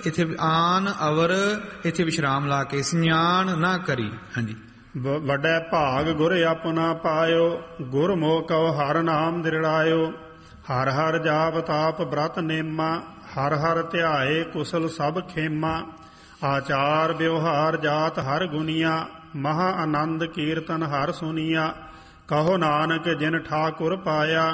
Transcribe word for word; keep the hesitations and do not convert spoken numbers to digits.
ਇੱਥੇ ਆਨ ਅਵਰ ਇੱਥੇ ਵਿਸ਼ਰਾਮ ਲਾ ਕੇ ਸਿਆਣ ਨਾ ਕਰੀ। ਹਾਂਜੀ। ਵੱਡਾ ਭਾਗ ਗੁਰ ਆਪਣਾ ਪਾਇਓ, ਗੁਰਮੁਖ ਕਉ ਹਰ ਨਾਮ ਦਿਰੜਾਇਓ। ਹਰ ਹਰ ਜਾਪ ਤਾਪ ਬ੍ਰਤ ਨੇਮਾ, ਹਰ ਹਰ ਧਿਆਏ ਕੁਸਲ ਸਭ ਖੇਮਾ। ਆਚਾਰ ਵਿਵਹਾਰ ਜਾਤ ਹਰ ਗੁਨੀਆ, ਮਹਾ ਆਨੰਦ ਕੀਰਤਨ ਹਰ ਸੁਨੀਆ। ਕਹੋ ਨਾਨਕ ਜਿਨ ਠਾਕੁਰ ਪਾਇਆ,